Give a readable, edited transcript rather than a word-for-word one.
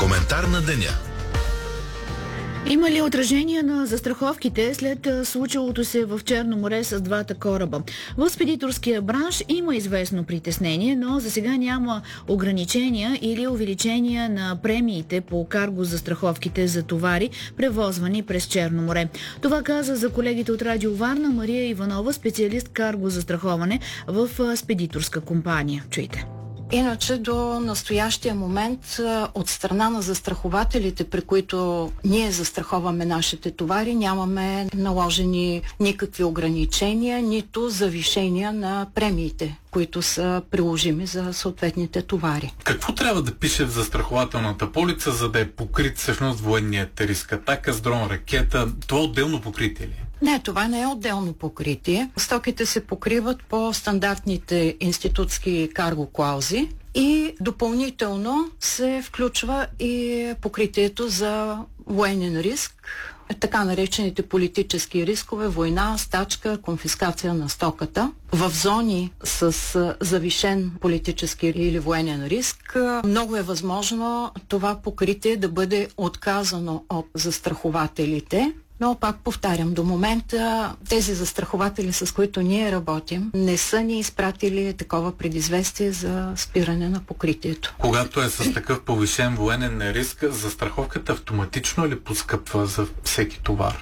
Коментар на деня. Има ли отражение на застраховките след случилото се в Черно море с двата кораба? В спедиторския бранш има известно притеснение, но за сега няма ограничения или увеличения на премиите по карго застраховките за товари, превозвани през Черно море. Това каза за колегите от Радио Варна Мария Иванова, специалист карго застраховане в спедиторска компания. Чуйте. Иначе до настоящия момент от страна на застрахователите, при които ние застраховаме нашите товари, нямаме наложени никакви ограничения, нито завишения на премиите, които са приложими за съответните товари. Какво трябва да пише в застрахователната полица, за да е покрит всъщност военният риск? Атака с дрон, ракета, това отделно покритие ли? Не, това не е отделно покритие. Стоките се покриват по стандартните институтски карго клаузи и допълнително се включва и покритието за военен риск, така наречените политически рискове, война, стачка, конфискация на стоката. В зони с завишен политически или военен риск много е възможно това покритие да бъде отказано от застрахователите. Но пак повтарям, до момента тези застрахователи, с които ние работим, не са ни изпратили такова предизвестие за спиране на покритието. Когато е с такъв повишен военен риск, застраховката автоматично ли поскъпва за всеки товар?